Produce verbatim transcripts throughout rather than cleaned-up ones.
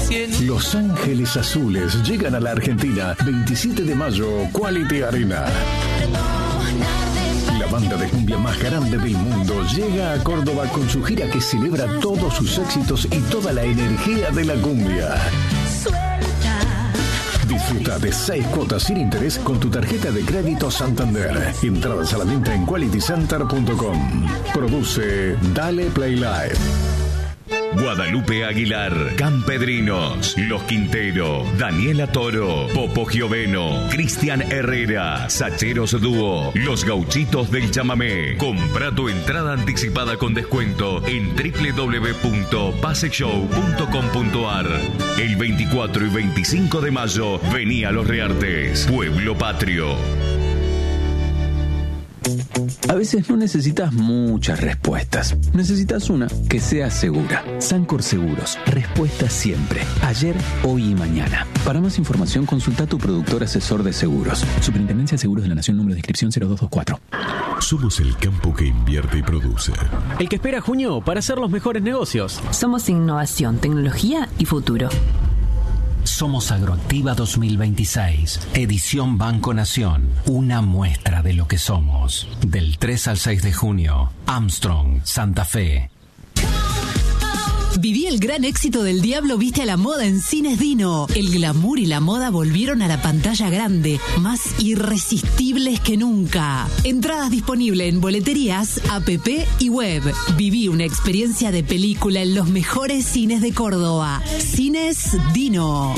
Los Ángeles Azules llegan a la Argentina. veintisiete de mayo, Quality Arena. La banda de cumbia más grande del mundo llega a Córdoba con su gira que celebra todos sus éxitos y toda la energía de la cumbia. Disfruta de seis cuotas sin interés con tu tarjeta de crédito Santander. Entradas a la venta en quality center punto com. Produce Dale Play Live. Guadalupe Aguilar, Campedrinos, Los Quintero, Daniela Toro, Popo Gioveno, Cristian Herrera, Sacheros Dúo, Los Gauchitos del Chamamé. Compra tu entrada anticipada con descuento en doble u doble u doble u punto pase show punto com punto a r. El veinticuatro y veinticinco de mayo, vení a Los Reartes, Pueblo Patrio. A veces no necesitas muchas respuestas. Necesitas una que sea segura. Sancor Seguros. Respuesta siempre. Ayer, hoy y mañana. Para más información, consulta a tu productor asesor de seguros. Superintendencia de Seguros de la Nación, número de inscripción cero dos dos cuatro. Somos el campo que invierte y produce. El que espera junio para hacer los mejores negocios. Somos innovación, tecnología y futuro. Somos Agroactiva dos mil veintiséis, edición Banco Nación, una muestra de lo que somos. Del tres al seis de junio, Armstrong, Santa Fe. Viví el gran éxito del Diablo Viste a la Moda en Cines Dino. El glamour y la moda volvieron a la pantalla grande, más irresistibles que nunca. Entradas disponibles en boleterías, app y web. Viví una experiencia de película en los mejores cines de Córdoba. Cines Dino.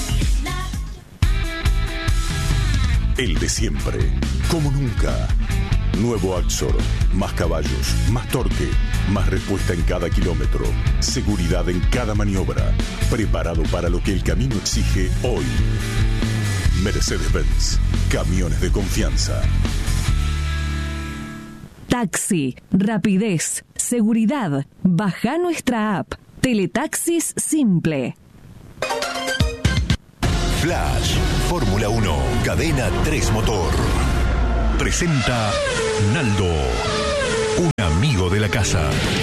El de siempre, como nunca. Nuevo Axor, más caballos, más torque, más respuesta en cada kilómetro, seguridad en cada maniobra, preparado para lo que el camino exige hoy. Mercedes-Benz, camiones de confianza. Taxi, rapidez, seguridad. Baja nuestra app. Teletaxis Simple. Flash, Fórmula uno, Cadena tres Motor. Presenta Naldo, un amigo de la casa.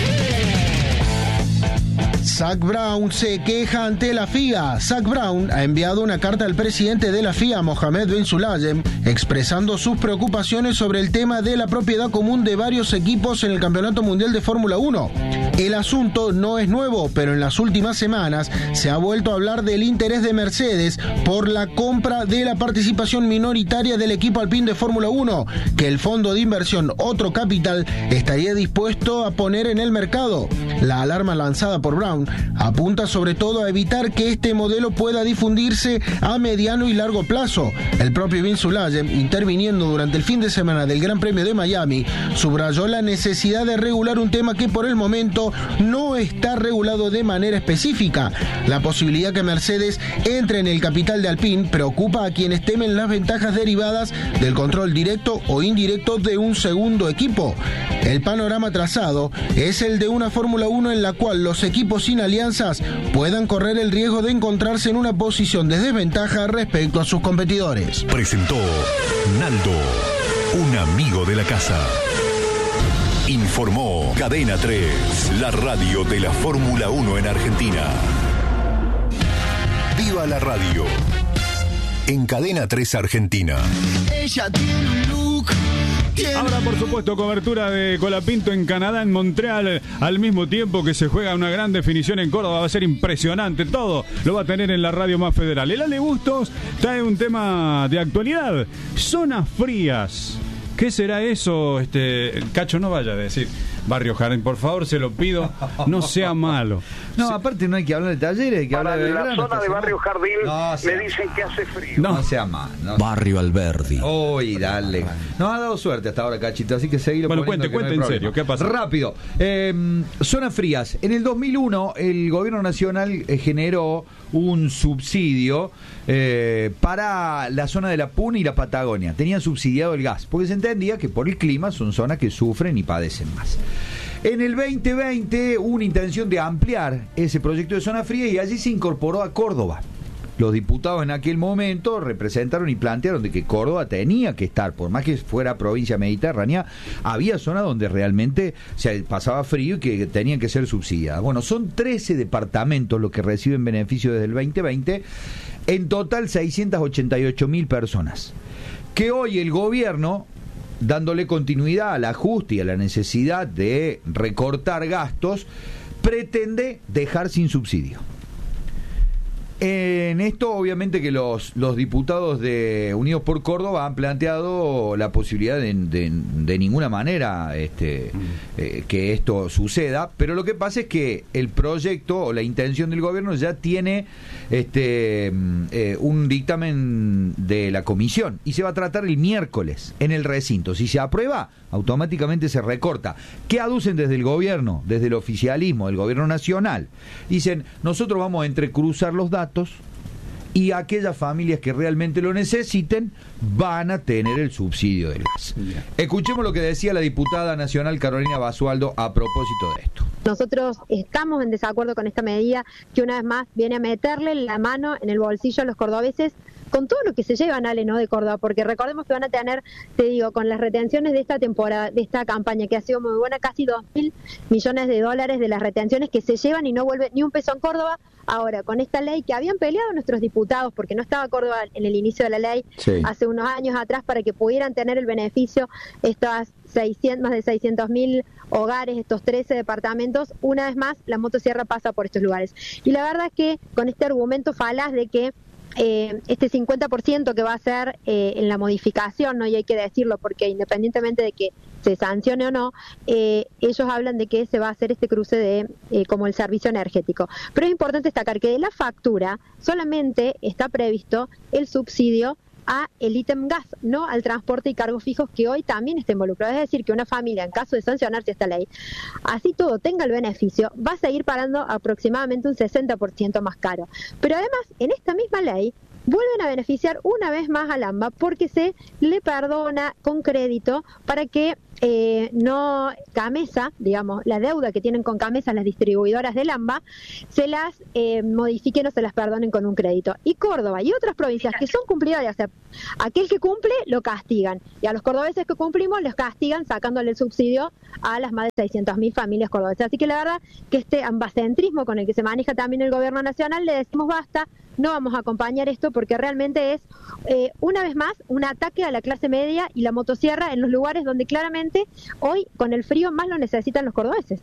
Zak Brown se queja ante la F I A. Zak Brown ha enviado una carta al presidente de la F I A, Mohamed Ben Sulayem, expresando sus preocupaciones sobre el tema de la propiedad común de varios equipos en el Campeonato Mundial de Fórmula uno. El asunto no es nuevo, pero en las últimas semanas se ha vuelto a hablar del interés de Mercedes por la compra de la participación minoritaria del equipo Alpine de Fórmula uno, que el fondo de inversión Otro Capital estaría dispuesto a poner en el mercado. La alarma lanzada por Brown apunta sobre todo a evitar que este modelo pueda difundirse a mediano y largo plazo. El propio Bin Sulayem, interviniendo durante el fin de semana del Gran Premio de Miami, subrayó la necesidad de regular un tema que por el momento no está regulado de manera específica. La posibilidad que Mercedes entre en el capital de Alpine preocupa a quienes temen las ventajas derivadas del control directo o indirecto de un segundo equipo. El panorama trazado es el de una Fórmula uno en la cual los equipos sin alianzas puedan correr el riesgo de encontrarse en una posición de desventaja respecto a sus competidores. Presentó Naldo, un amigo de la casa. Informó Cadena tres, la radio de la Fórmula uno en Argentina. ¡Viva la radio! En Cadena tres Argentina. Ella tiene un look. Ahora, por supuesto, cobertura de Colapinto en Canadá, en Montreal, al mismo tiempo que se juega una gran definición en Córdoba. Va a ser impresionante, todo lo va a tener en la radio más federal. El Ale Bustos trae un tema de actualidad, zonas frías. ¿Qué será eso? Este, Cacho, no vaya a decir Barrio Jardín, por favor, se lo pido, no sea malo. No, aparte no hay que hablar de talleres, hay que Para hablar de la Belgrano, zona de Barrio Jardín no, me dicen que hace frío. No, no sea mal. No. Barrio Alberdi. Uy, dale. Nos ha dado suerte hasta ahora, Cachito, así que seguilo. Bueno, cuente, cuente en serio, ¿qué pasa? Rápido. Eh, zonas frías. En el dos mil uno, el gobierno nacional eh, generó un subsidio eh, para la zona de la Puna y la Patagonia. Tenían subsidiado el gas, porque se entendía que por el clima son zonas que sufren y padecen más. En el veinte veinte hubo una intención de ampliar ese proyecto de zona fría y allí se incorporó a Córdoba. los diputados en aquel momento representaron y plantearon de que Córdoba tenía que estar, por más que fuera provincia mediterránea, había zonas donde realmente se pasaba frío y que tenían que ser subsidiadas. Bueno, son trece departamentos los que reciben beneficio desde el veinte veinte, en total seiscientas ochenta y ocho mil personas, que hoy el gobierno, dándole continuidad al ajuste y a la necesidad de recortar gastos, pretende dejar sin subsidio. En esto, obviamente, que los, los diputados de Unidos por Córdoba han planteado la posibilidad de, de, de ninguna manera este, eh, que esto suceda, pero lo que pasa es que el proyecto o la intención del gobierno ya tiene este, eh, un dictamen de la comisión y se va a tratar el miércoles en el recinto. Si se aprueba, automáticamente se recorta. ¿Qué aducen desde el gobierno, desde el oficialismo, del gobierno nacional? Dicen, nosotros vamos a entrecruzar los datos y aquellas familias que realmente lo necesiten van a tener el subsidio del gas. Yeah. Escuchemos lo que decía la diputada nacional Carolina Basualdo a propósito de esto. Nosotros estamos en desacuerdo con esta medida que una vez más viene a meterle la mano en el bolsillo a los cordobeses con todo lo que se llevan, Ale, ¿no?, de Córdoba, porque recordemos que van a tener, te digo, con las retenciones de esta temporada, de esta campaña que ha sido muy buena, casi dos mil millones de dólares de las retenciones que se llevan y no vuelve ni un peso en Córdoba. Ahora, con esta ley que habían peleado nuestros diputados, porque no estaba Córdoba en el inicio de la ley, sí, hace unos años atrás, para que pudieran tener el beneficio estas seiscientos, más de seiscientos mil hogares, estos trece departamentos, una vez más la motosierra pasa por estos lugares. Y la verdad es que con este argumento falaz de que Eh, este cincuenta por ciento que va a ser eh, en la modificación, ¿no?, y hay que decirlo porque independientemente de que se sancione o no, eh, ellos hablan de que se va a hacer este cruce de eh, como el servicio energético. Pero es importante destacar que de la factura solamente está previsto el subsidio a el ítem gas, no al transporte y cargos fijos, que hoy también está involucrado. Es decir, que una familia, en caso de sancionarse esta ley, así todo tenga el beneficio, va a seguir pagando aproximadamente un sesenta por ciento más caro. Pero además, en esta misma ley, vuelven a beneficiar una vez más al AMBA porque se le perdona con crédito para que eh, no Camesa, digamos, la deuda que tienen con Camesa las distribuidoras del AMBA, se las eh, modifiquen o se las perdonen con un crédito. Y Córdoba y otras provincias que son cumplidoras, o sea, aquel que cumple lo castigan, y a los cordobeses que cumplimos los castigan sacándole el subsidio a las más de seiscientas mil familias cordobesas. Así que la verdad que este ambacentrismo con el que se maneja también el gobierno nacional, le decimos basta, no vamos a acompañar esto porque realmente es, eh, una vez más, un ataque a la clase media y la motosierra en los lugares donde claramente hoy, con el frío, más lo necesitan los cordobeses.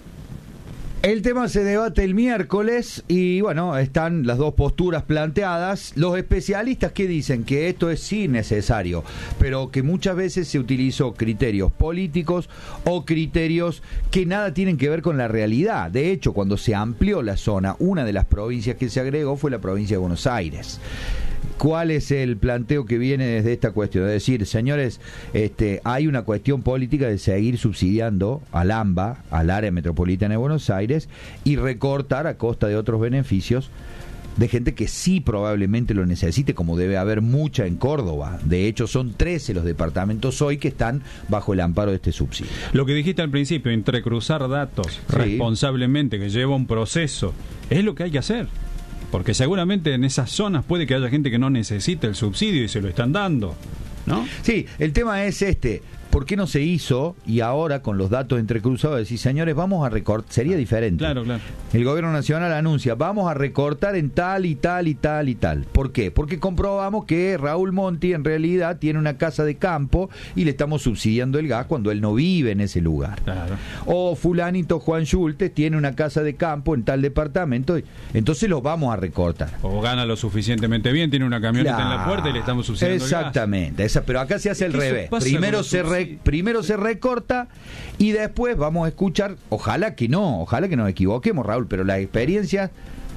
El tema se debate el miércoles y bueno, están las dos posturas planteadas. Los especialistas que dicen que esto es sí necesario, pero que muchas veces se utilizó criterios políticos o criterios que nada tienen que ver con la realidad. De hecho, cuando se amplió la zona, una de las provincias que se agregó fue la provincia de Buenos Aires. ¿Cuál es el planteo que viene desde esta cuestión? Es decir, señores, este, hay una cuestión política de seguir subsidiando al AMBA, al área metropolitana de Buenos Aires, y recortar a costa de otros beneficios de gente que sí probablemente lo necesite, como debe haber mucha en Córdoba. De hecho, son trece los departamentos hoy que están bajo el amparo de este subsidio. Lo que dijiste al principio, entrecruzar datos sí. responsablemente, que lleva un proceso, es lo que hay que hacer. Porque seguramente en esas zonas puede que haya gente que no necesite el subsidio y se lo están dando, ¿no? Sí, el tema es este. ¿Por qué no se hizo? Y ahora con los datos entrecruzados decir, señores, vamos a recortar, sería diferente. Claro, claro. El gobierno nacional anuncia, vamos a recortar en tal y tal y tal y tal. ¿Por qué? Porque comprobamos que Raúl Monti en realidad tiene una casa de campo y le estamos subsidiando el gas cuando él no vive en ese lugar. Claro. O fulanito Juan Schultes tiene una casa de campo en tal departamento, entonces los vamos a recortar. O gana lo suficientemente bien, tiene una camioneta claro. en la puerta y le estamos subsidiando exactamente, el gas. Esa, pero acá se hace al revés. Primero se re Primero se recorta y después vamos a escuchar, ojalá que no, ojalá que nos equivoquemos, Raúl, pero las experiencias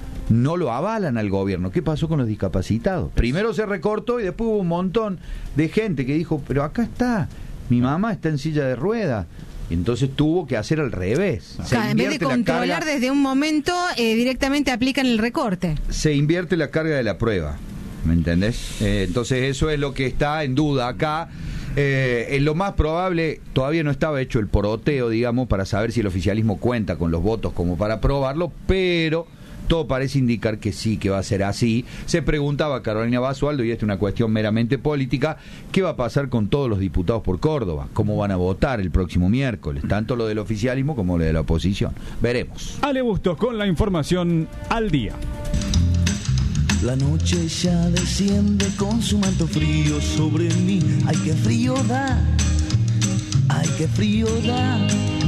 no lo avalan al gobierno. ¿Qué pasó con los discapacitados? Primero se recortó y después hubo un montón de gente que dijo, pero acá está, mi mamá está en silla de ruedas. Y entonces tuvo que hacer al revés. Claro, en vez de controlar carga, desde un momento, eh, directamente aplican el recorte. Se invierte la carga de la prueba, ¿me entendés? Eh, entonces eso es lo que está en duda acá. Eh, en lo más probable, todavía no estaba hecho el poroteo, digamos, para saber si el oficialismo cuenta con los votos como para aprobarlo, pero todo parece indicar que sí, que va a ser así. Se preguntaba Carolina Basualdo, y esta es una cuestión meramente política, ¿qué va a pasar con todos los diputados por Córdoba? ¿Cómo van a votar el próximo miércoles? Tanto lo del oficialismo como lo de la oposición. Veremos. Ale Bustos con la información al día. La noche ya desciende con su manto frío sobre mí. Ay, qué frío da. Ay, qué frío da.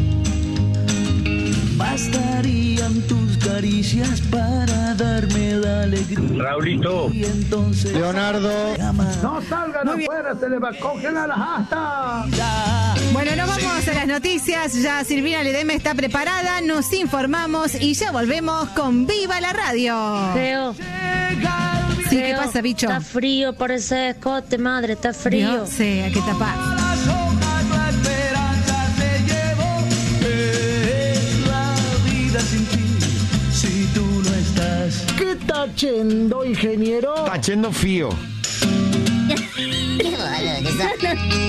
Bastarían tus caricias para darme la alegría. Raulito. Y entonces, Leonardo. No salgan afuera, se les va a congelar las astas. Bueno, nos vamos a las noticias. Ya Silvina Ledesma está preparada. Nos informamos y ya volvemos con Viva la Radio. Geo. Sí, ¿qué pasa, bicho? Está frío por ese escote, madre, está frío. No sé, hay que tapar. ¿Qué está haciendo, ingeniero? Está haciendo fío. Qué boludo que sos.